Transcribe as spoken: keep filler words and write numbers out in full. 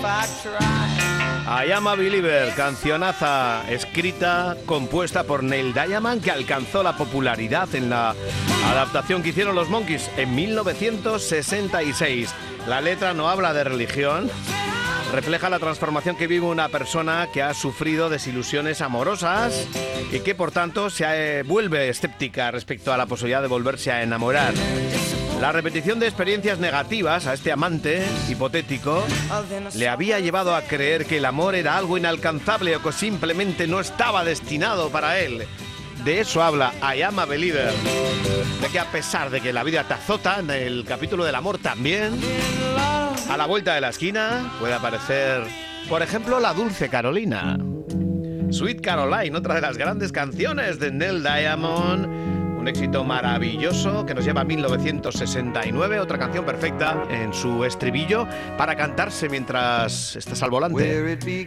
I Am a Believer, cancionaza escrita, compuesta por Neil Diamond, que alcanzó la popularidad en la adaptación que hicieron los Monkees en mil novecientos sesenta y seis. La letra no habla de religión, refleja la transformación que vive una persona que ha sufrido desilusiones amorosas y que por tanto se eh, vuelve escéptica respecto a la posibilidad de volverse a enamorar. La repetición de experiencias negativas a este amante hipotético le había llevado a creer que el amor era algo inalcanzable o que simplemente no estaba destinado para él. De eso habla I Am a Believer, de que a pesar de que la vida te azota, en el capítulo del amor también, a la vuelta de la esquina puede aparecer, por ejemplo, la Dulce Carolina. Sweet Caroline, otra de las grandes canciones de Neil Diamond. Un éxito maravilloso que nos lleva a mil novecientos sesenta y nueve, otra canción perfecta en su estribillo para cantarse mientras estás al volante.